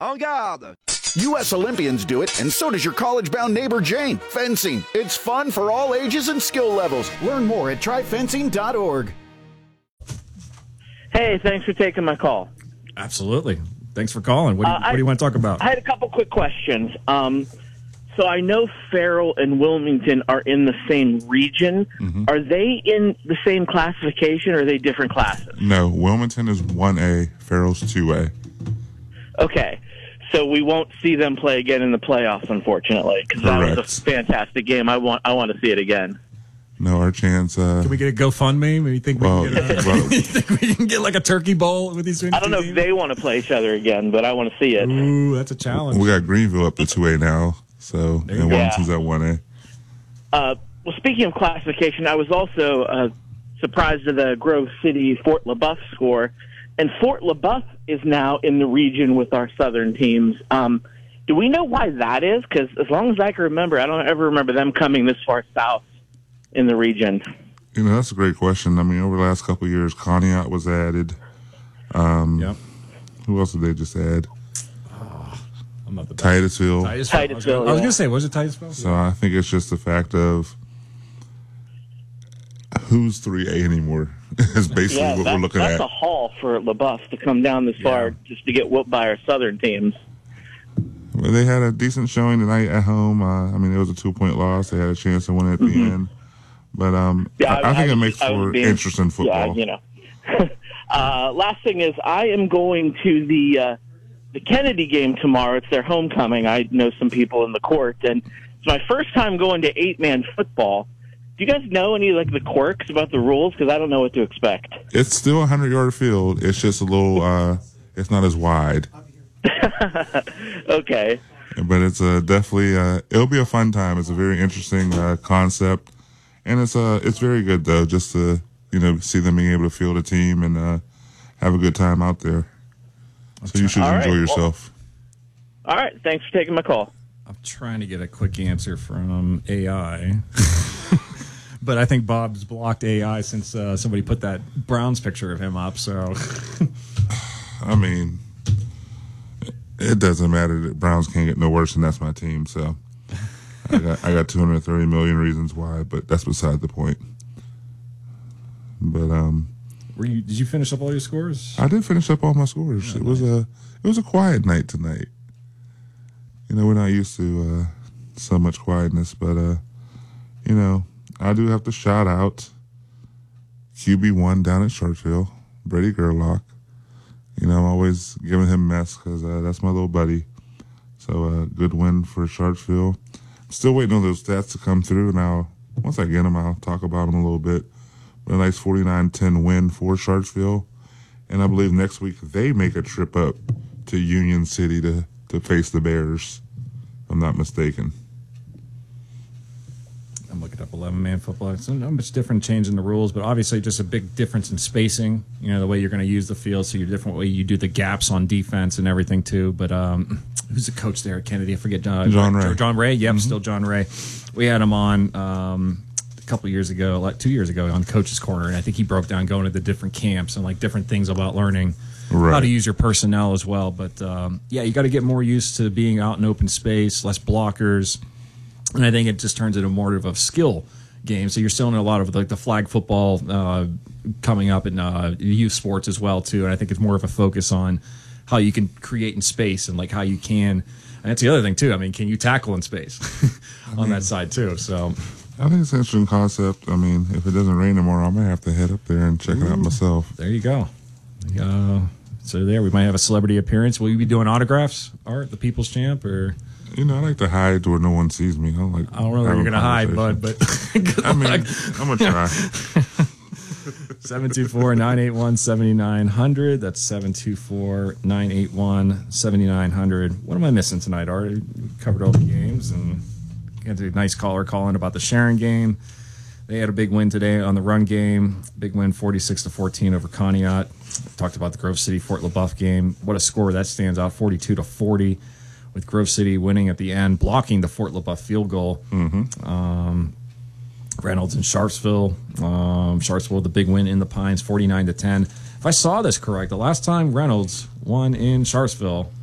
En garde! U.S. Olympians do it, and so does your college-bound neighbor Jane. Fencing. It's fun for all ages and skill levels. Learn more at tryfencing.org. Hey, thanks for taking my call. Absolutely. Thanks for calling. What do you want to talk about? I had a couple quick questions. So I know Farrell and Wilmington are in the same region. Mm-hmm. Are they in the same classification, or are they different classes? No, Wilmington is 1A, Farrell's 2A. Okay. So we won't see them play again in the playoffs, unfortunately, because that was a fantastic game. I want to see it again. No, our chance. Can we get a GoFundMe? Maybe think you think we can get like a turkey bowl with these? I don't know if they want to play each other again, but I want to see it. Ooh, that's a challenge. We got Greenville up to 2A now, so and Wilmington's at 1A. Well, speaking of classification, I was also surprised at the Grove City Fort LaBeouf score, and Fort LaBeouf is now in the region with our southern teams. Do we know why that is? Because as long as I can remember, I don't ever remember them coming this far south in the region. You know, that's a great question. I mean, over the last couple of years, Conneaut was added. Yep. Who else did they just add? I'm not the best. Titusville. Titusville, I was going to say, was it Titusville? So I think it's just the fact of who's 3A anymore is basically what we're looking that's at. a haul for LaBeouf to come down this far just to get whooped by our southern teams. Well, they had a decent showing tonight at home. I mean, it was a 2-point loss. They had a chance to win it at the end. But I think it makes for interesting football. Yeah, you know. Last thing is, I am going to the Kennedy game tomorrow. It's their homecoming. I know some people in the court, and it's my first time going to 8-man football. Do you guys know any like the quirks about the rules? Because I don't know what to expect. It's still a 100-yard field. It's just a little. It's not as wide. Okay. But it's definitely. It'll be a fun time. It's a very interesting concept, and it's very good though. Just to see them being able to field a team and have a good time out there. So you should enjoy yourself. All right. Thanks for taking my call. I'm trying to get a quick answer from AI. But I think Bob's blocked AI since somebody put that Browns picture of him up. So, I mean, it doesn't matter. The Browns can't get no worse, and that's my team. So, I got 230 million reasons why, but that's beside the point. But did you finish up all your scores? I did finish up all my scores. Yeah, it was a quiet night tonight. We're not used to so much quietness, but I do have to shout out QB1 down at Sharpsville, Brady Gerlach. I'm always giving him mess because that's my little buddy. So good win for Sharpsville. I'm still waiting on those stats to come through. Now, once I get them, I'll talk about them a little bit. But a nice 49-10 win for Sharpsville. And I believe next week they make a trip up to Union City to face the Bears, if I'm not mistaken. I'm looking up 11-man football. It's not much different change in the rules, but obviously just a big difference in spacing, the way you're going to use the field, so you're different way you do the gaps on defense and everything too. But who's the coach there at Kennedy? I forget. John Ray. John Ray, yep, still John Ray. We had him on a couple of years ago, like 2 years ago on Coach's Corner, and I think he broke down going to the different camps and like different things about learning how to use your personnel as well. But you got to get more used to being out in open space, less blockers. And I think it just turns into more of a skill game. So you're still in a lot of like the flag football coming up in youth sports as well too. And I think it's more of a focus on how you can create in space and like how you can. And that's the other thing too. I mean, can you tackle in space on that side too? So I think it's an interesting concept. I mean, if it doesn't rain tomorrow, I might have to head up there and check it out myself. There you go. So there, we might have a celebrity appearance. Will you be doing autographs, Art, the People's Champ, or? I like to hide where no one sees me. I don't know where you're going to hide, bud, but I mean, I'm going to try. 724-981-7900. That's 724-981-7900. What am I missing tonight, Art? We covered all the games and got a nice caller calling about the Sharon game. They had a big win today on the run game. Big win, 46-14 over Conneaut. Talked about the Grove City Fort LaBeouf game. What a score that stands out, 42-40. With Grove City winning at the end, blocking the Fort LaBeouf field goal. Mm-hmm. Reynolds and Sharpsville. Sharpsville, the big win in the Pines, 49-10. If I saw this correct, the last time Reynolds won in Sharpsville